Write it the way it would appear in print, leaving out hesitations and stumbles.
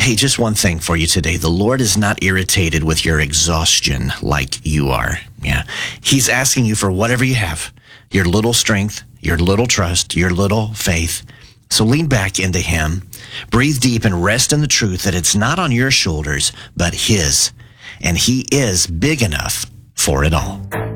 Hey, just one thing for you today. The Lord is not irritated with your exhaustion like you are. Yeah. He's asking you for whatever you have, your little strength, your little trust, your little faith. So lean back into him, breathe deep, and rest in the truth that it's not on your shoulders, but his. And he is big enough for it all.